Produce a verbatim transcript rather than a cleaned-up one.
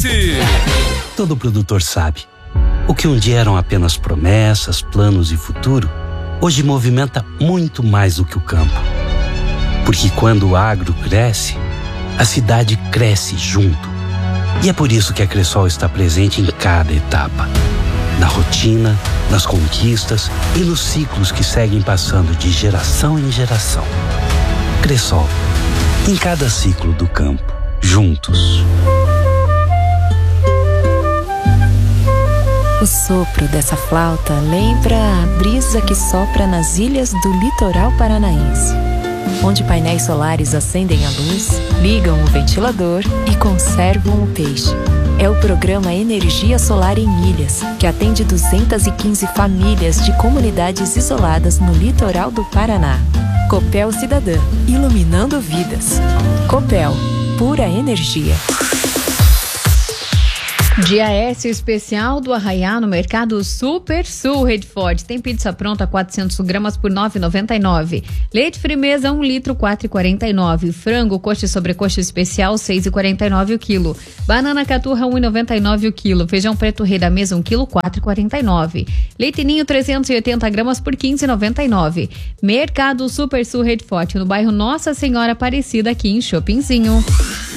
Forte. Todo produtor sabe, o que um dia eram apenas promessas, planos e futuro, hoje movimenta muito mais do que o campo. Porque quando o agro cresce, a cidade cresce junto. E é por isso que a Cressol está presente em cada etapa. Na rotina, nas conquistas e nos ciclos que seguem passando de geração em geração. Cressol, em cada ciclo do campo, juntos. O sopro dessa flauta lembra a brisa que sopra nas ilhas do litoral paranaense, onde painéis solares acendem a luz, ligam o ventilador e conservam o peixe. É o programa Energia Solar em Ilhas, que atende duzentas e quinze famílias de comunidades isoladas no litoral do Paraná. Copel Cidadã, iluminando vidas. Copel, pura energia. Dia S especial do Arraiá no Mercado Super Sul Rede Forte. Tem pizza pronta quatrocentos gramas por nove reais e noventa e nove centavos. Leite Frimeza um litro quatro reais e quarenta e nove centavos. Frango coxa e sobrecoxa especial seis reais e quarenta e nove centavos o quilo. Banana caturra um real e noventa e nove centavos o quilo. Feijão preto rei da mesa um quilo quatro reais e quarenta e nove centavos. Leite Ninho trezentos e oitenta gramas por quinze reais e noventa e nove centavos. Mercado Super Sul Rede Forte no bairro Nossa Senhora Aparecida aqui em Chopinzinho.